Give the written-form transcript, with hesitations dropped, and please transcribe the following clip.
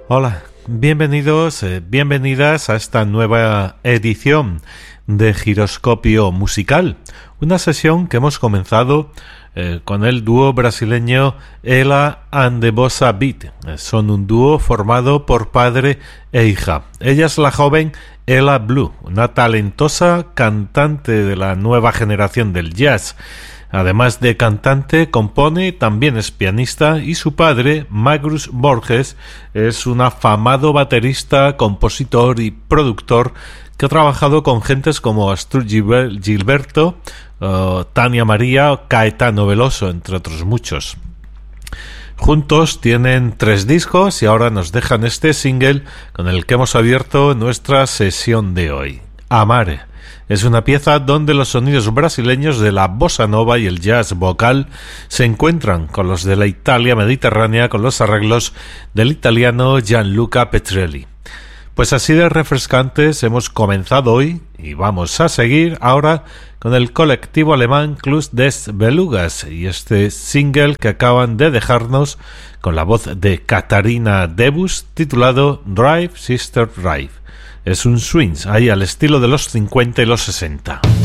Hola, bienvenidos, bienvenidas a esta nueva edición de Giroscopio Musical, una sesión que hemos comenzado con el dúo brasileño Ela and the Bossa Beat. Son un dúo formado por padre e hija. Ella es la joven Ela Blue, una talentosa cantante de la nueva generación del jazz. Además de cantante, compone, también es pianista, y su padre, Magnus Borges, es un afamado baterista, compositor y productor que ha trabajado con gentes como Astor Gilberto, Tania María o Caetano Veloso, entre otros muchos. Juntos tienen 3 discos y ahora nos dejan este single con el que hemos abierto nuestra sesión de hoy, Amare. Es una pieza donde los sonidos brasileños de la bossa nova y el jazz vocal se encuentran con los de la Italia mediterránea, con los arreglos del italiano Gianluca Petrelli. Pues así de refrescantes hemos comenzado hoy y vamos a seguir ahora con el colectivo alemán Club des Belugas y este single que acaban de dejarnos con la voz de Katharina Debus titulado Drive Sister Drive. Es un swing ahí al estilo de los 50 y los 60.